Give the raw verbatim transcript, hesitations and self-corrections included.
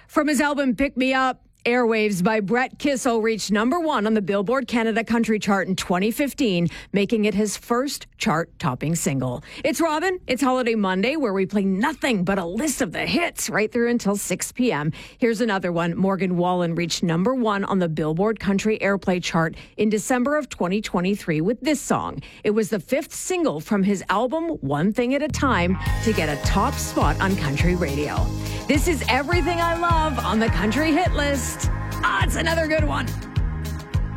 From his album Pick Me Up, Airwaves by Brett Kissel reached number one on the Billboard Canada Country Chart in twenty fifteen, making it his first chart-topping single. It's Robin. It's Holiday Monday, where we play nothing but a list of the hits right through until six p.m. Here's another one. Morgan Wallen reached number one on the Billboard Country Airplay Chart in December of twenty twenty-three with this song. It was the fifth single from his album One Thing at a Time to get a top spot on country radio. This is Everything I Love on the Country Hit List. Ah, it's another good one.